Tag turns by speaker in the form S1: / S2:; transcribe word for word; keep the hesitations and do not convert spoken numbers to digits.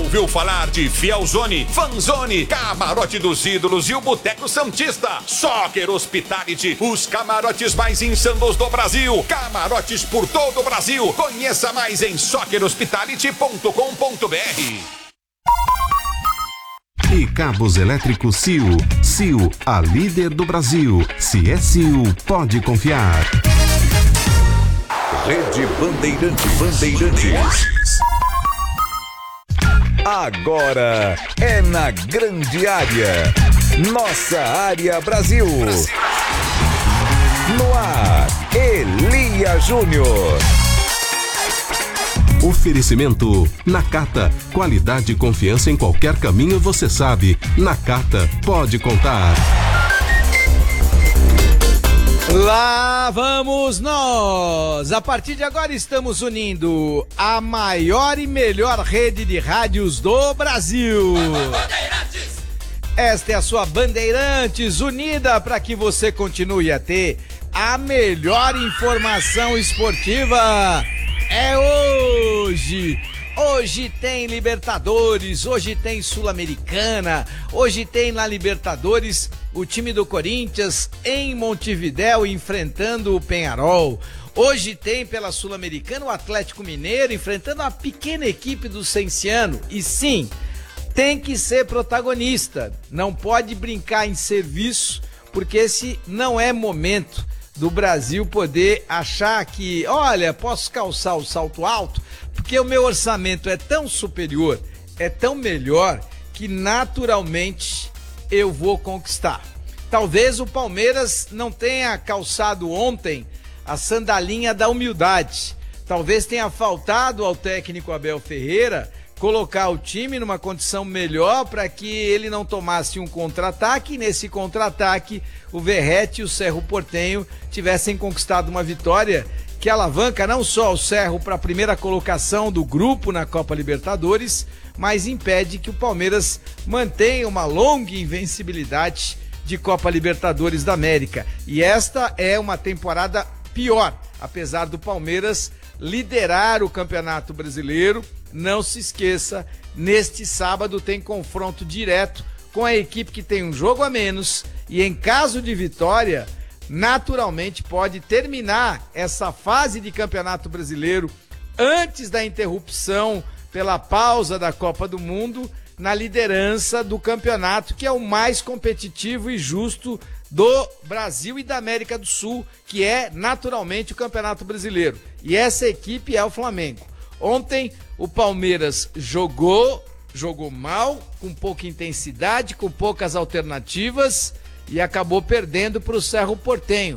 S1: ouviu falar de Fielzone, Fanzone, Camarote dos Ídolos e o Boteco Santista? Soccer Hospitality, os camarotes mais insanos do Brasil. Camarotes por todo o Brasil. Conheça mais em soccer hospitality ponto com ponto br.
S2: E cabos elétricos C I U. C I U, a líder do Brasil. Se é C I U, pode confiar.
S3: Rede Bandeirantes. Bandeirantes. Agora é na grande área. Nossa área Brasil. Brasil. No ar, Elia Júnior.
S2: Oferecimento Nakata. Qualidade e confiança em qualquer caminho, você sabe. Nakata, pode contar.
S4: Lá vamos nós! A partir de agora estamos unindo a maior e melhor rede de rádios do Brasil. Esta é a sua Bandeirantes, unida para que você continue a ter a melhor informação esportiva. É hoje! Hoje tem Libertadores, hoje tem Sul-Americana, hoje tem na Libertadores o time do Corinthians em Montevidéu enfrentando o Peñarol. Hoje tem pela Sul-Americana o Atlético Mineiro enfrentando a pequena equipe do Cienciano. E sim, tem que ser protagonista, não pode brincar em serviço, porque esse não é momento do Brasil poder achar que, olha, posso calçar o salto alto, porque o meu orçamento é tão superior, é tão melhor, que naturalmente eu vou conquistar. Talvez o Palmeiras não tenha calçado ontem a sandalinha da humildade. Talvez tenha faltado ao técnico Abel Ferreira colocar o time numa condição melhor para que ele não tomasse um contra-ataque e nesse contra-ataque o Verratti e o Cerro Porteño tivessem conquistado uma vitória que alavanca não só o Cerro para a primeira colocação do grupo na Copa Libertadores, mas impede que o Palmeiras mantenha uma longa invencibilidade de Copa Libertadores da América. E esta é uma temporada pior, apesar do Palmeiras liderar o Campeonato Brasileiro. Não se esqueça, neste sábado tem confronto direto com a equipe que tem um jogo a menos e em caso de vitória, naturalmente pode terminar essa fase de Campeonato Brasileiro antes da interrupção pela pausa da Copa do Mundo na liderança do campeonato, que é o mais competitivo e justo do Brasil e da América do Sul, que é naturalmente o Campeonato Brasileiro. E essa equipe é o Flamengo. Ontem o Palmeiras jogou, jogou mal, com pouca intensidade, com poucas alternativas e acabou perdendo para o Cerro Porteño.